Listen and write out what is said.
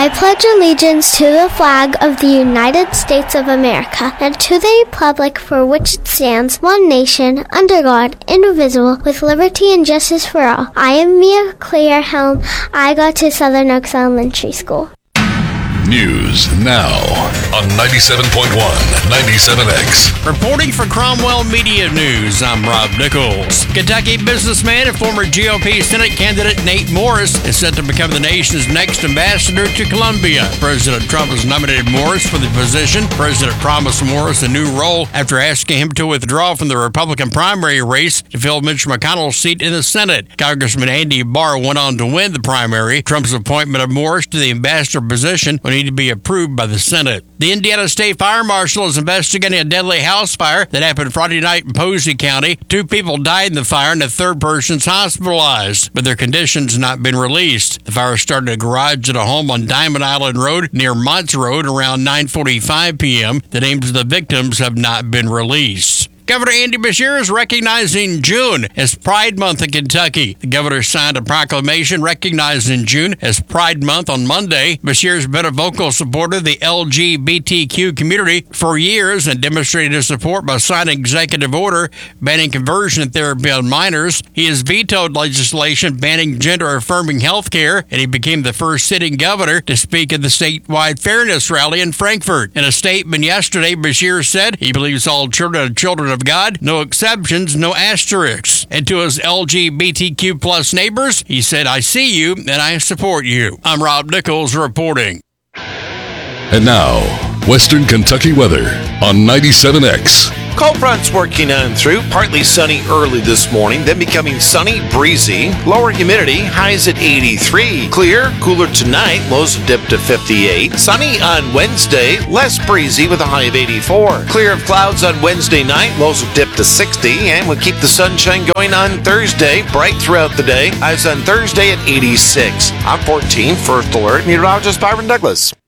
I pledge allegiance to the flag of the United States of America and to the republic for which it stands, one nation, under God, indivisible, with liberty and justice for all. I am Mia Claire Helm. I go to Southern Oaks Elementary School. News now on 97.1 97X. Reporting for Cromwell Media News, I'm Rob Nichols. Kentucky businessman and former GOP Senate candidate Nate Morris is set to become the nation's next ambassador to Colombia. President Trump has nominated Morris for the position. President promised Morris a new role after asking him to withdraw from the Republican primary race to fill Mitch McConnell's seat in the Senate. Congressman Andy Barr went on to win the primary. Trump's appointment of Morris to the ambassador position will need to be approved by the Senate. The Indiana State Fire Marshal is investigating a deadly house fire that happened Friday night in Posey County. 2 people died in the fire and a third person's hospitalized, but their conditions have not been released. The fire started in a garage at a home on Diamond Island Road near Montz Road around 9:45 p.m. The names of the victims have not been released. Governor Andy Beshear is recognizing June as Pride Month in Kentucky. The governor signed a proclamation recognizing June as Pride Month on Monday. Beshear's been a vocal supporter of the LGBTQ community for years and demonstrated his support by signing executive order banning conversion therapy on minors. He has vetoed legislation banning gender-affirming health care, and he became the first sitting governor to speak at the statewide fairness rally in Frankfort. In a statement yesterday, Beshear said he believes all children are children of God, no exceptions, no asterisks. And to his LGBTQ plus neighbors, he said, I see you and I support you. I'm Rob Nichols reporting. And now, Western Kentucky weather on 97X. Cold fronts working on through, partly sunny early this morning, then becoming sunny, breezy, lower humidity, highs at 83. Clear, cooler tonight, lows will dip to 58. Sunny on Wednesday, less breezy with a high of 84. Clear of clouds on Wednesday night, lows will dip to 60, and we'll keep the sunshine going on Thursday, bright throughout the day, highs on Thursday at 86. I'm 14, First Alert, meteorologist Byron Douglas.